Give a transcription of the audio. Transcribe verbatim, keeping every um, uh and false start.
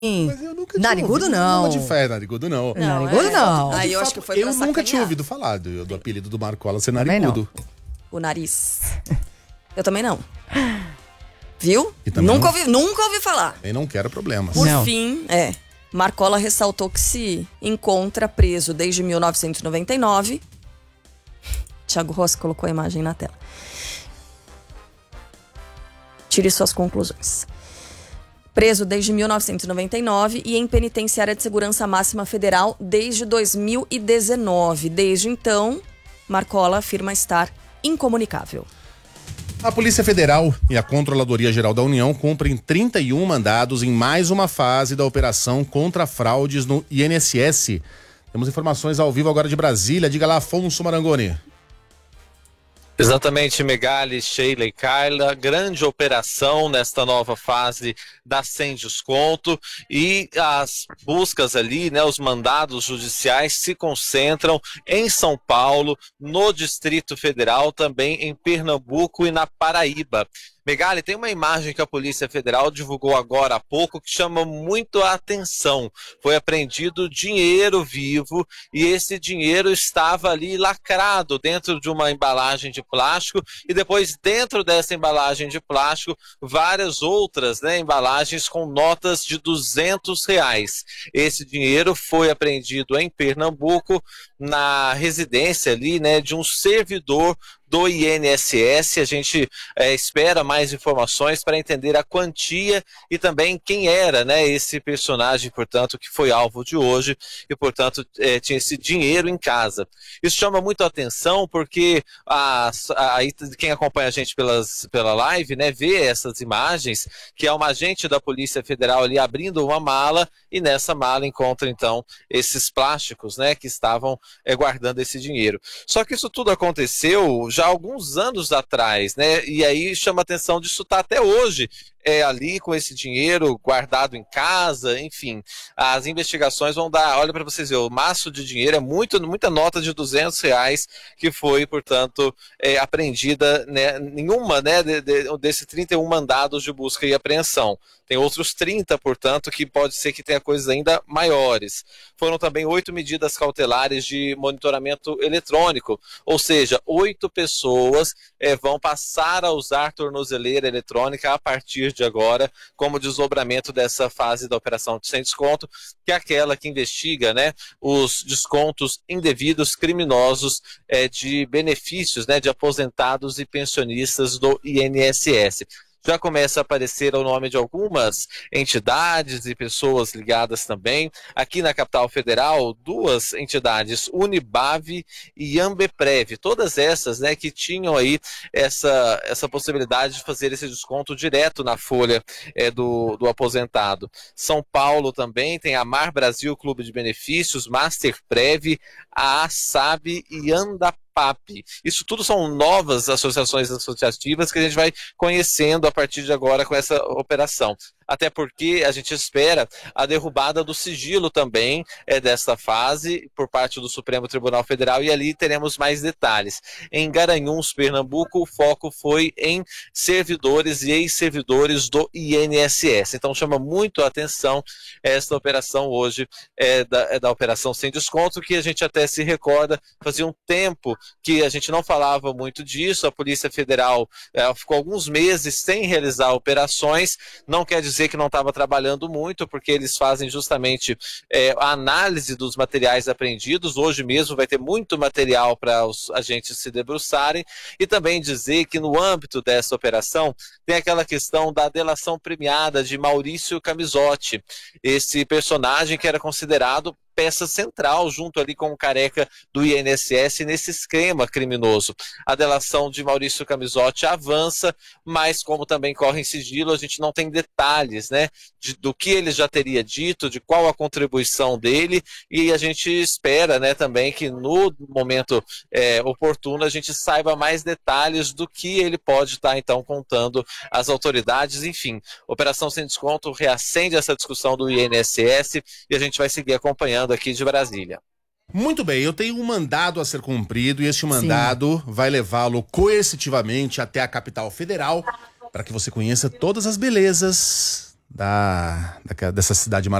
Mas eu nunca tinha Narigudo ouvido não. nenhuma de fé, narigudo não. Não, narigudo é. não. Aí De eu fato, acho que foi pra eu nunca tinha sacanear. ouvido falar do, do apelido do Marcola ser Também narigudo. O nariz. Eu também não. Viu? E também Nunca não- ouvi, nunca ouvi falar. Eu não quero problemas. Por Não. fim, é. Marcola ressaltou que se encontra preso desde mil novecentos e noventa e nove. Thiago Rossi colocou a imagem na tela. Tire suas conclusões. Preso desde mil novecentos e noventa e nove e em penitenciária de segurança máxima federal desde dois mil e dezenove. Desde então, Marcola afirma estar incomunicável. A Polícia Federal e a Controladoria Geral da União cumprem trinta e um mandados em mais uma fase da operação contra fraudes no I N S S. Temos informações ao vivo agora de Brasília. Diga lá, Afonso Marangoni. Exatamente, Megali, Sheila e Carla, grande operação nesta nova fase da Sem Desconto, e as buscas ali, né, os mandados judiciais se concentram em São Paulo, no Distrito Federal, também em Pernambuco e na Paraíba. Megali, tem uma imagem que a Polícia Federal divulgou agora há pouco que chama muito a atenção. Foi apreendido dinheiro vivo e esse dinheiro estava ali lacrado dentro de uma embalagem de plástico e depois dentro dessa embalagem de plástico várias outras, né, embalagens com notas de duzentos reais. Esse dinheiro foi apreendido em Pernambuco, na residência ali, né, de um servidor do I N S S. A gente é, espera mais informações para entender a quantia e também quem era, né, esse personagem, portanto, que foi alvo de hoje e, portanto, é, tinha esse dinheiro em casa. Isso chama muito a atenção porque a, a, a, quem acompanha a gente pelas, pela live, né, vê essas imagens, que é uma agente da Polícia Federal ali abrindo uma mala e nessa mala encontra, então, esses plásticos, né, que estavam é, guardando esse dinheiro. Só que isso tudo aconteceu já há alguns anos atrás, né? E aí chama a atenção disso tá até hoje é, ali com esse dinheiro guardado em casa, enfim. As investigações vão dar, olha para vocês verem, o maço de dinheiro é muito, muita nota de duzentos reais que foi, portanto, é, apreendida, né, nenhuma, né, de, de, desses trinta e um mandados de busca e apreensão. Tem outros trinta, portanto, que pode ser que tenha coisas ainda maiores. Foram também oito medidas cautelares de monitoramento eletrônico, ou seja, oito pessoas é, vão passar a usar tornozeleira eletrônica a partir de agora, como desdobramento dessa fase da operação de sem desconto, que é aquela que investiga, né, os descontos indevidos criminosos é, de benefícios, né, de aposentados e pensionistas do I N S S. Já começa a aparecer o nome de algumas entidades e pessoas ligadas também. Aqui na capital federal, duas entidades, Unibave e Ambeprev, todas essas, né, que tinham aí essa, essa possibilidade de fazer esse desconto direto na folha é, do, do aposentado. São Paulo também tem a Mar Brasil Clube de Benefícios, Masterprev, a ASAB e Andap P A P. Isso tudo são novas associações associativas que a gente vai conhecendo a partir de agora com essa operação. Até porque a gente espera a derrubada do sigilo também é, desta fase por parte do Supremo Tribunal Federal, e ali teremos mais detalhes. Em Garanhuns, Pernambuco, o foco foi em servidores e ex-servidores do I N S S. Então chama muito a atenção esta operação hoje, é, da, é da operação sem desconto, que a gente até se recorda, fazia um tempo que a gente não falava muito disso. A Polícia Federal é, ficou alguns meses sem realizar operações, não quer dizer que não estava trabalhando muito, porque eles fazem justamente é, a análise dos materiais apreendidos. Hoje mesmo vai ter muito material para os agentes se debruçarem, e também dizer que no âmbito dessa operação tem aquela questão da delação premiada de Maurício Camisotti, esse personagem que era considerado peça central junto ali com o Careca do I N S S nesse esquema criminoso. A delação de Maurício Camisotti avança, mas como também corre em sigilo, a gente não tem detalhes, né, de, do que ele já teria dito, de qual a contribuição dele, e a gente espera, né, também que no momento é, oportuno a gente saiba mais detalhes do que ele pode estar, então, contando às autoridades. Enfim, Operação Sem Desconto reacende essa discussão do I N S S e a gente vai seguir acompanhando aqui de Brasília. Muito bem, eu tenho um mandado a ser cumprido e este mandado Sim. vai levá-lo coercitivamente até a capital federal para que você conheça todas as belezas da, da dessa cidade